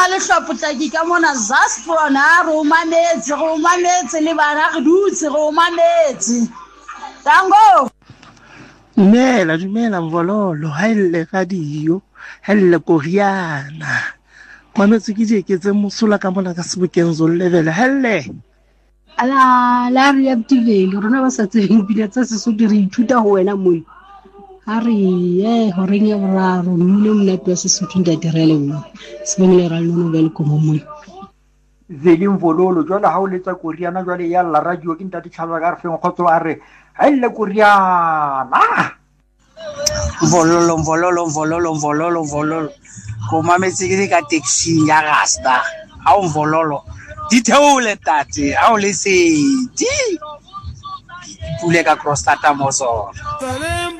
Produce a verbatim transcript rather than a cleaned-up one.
tsamaya le hlopotaki ka mona Zaspona re o mametse re o mametse le bana re dutse re o mametse tango Dumela dumela Mvololo ha ile radio ha ile Koriana mametse ke je ke tse mosola ka mona ka Sebokeng Zone level hele ala la re ya Btivele rona ba sa tseng pila tsa Sesotho re ithuta ho wena mo Hari eh horeng ya boraro mmino mona twa Sesotho nda direle mo sebengile ra lona welcome mo Zeli Mvololo jwale ha o letsa Koriana jwale ya la radio ke ntate Tshaba ka re feng khotso a re ha ile Koriana Mvololo Mvololo Mvololo Mvololo Mvololo ko mametse ke ka taxi ya Rasta ha o Mvololo di theole tate ha o le se di pule ka cross tata moso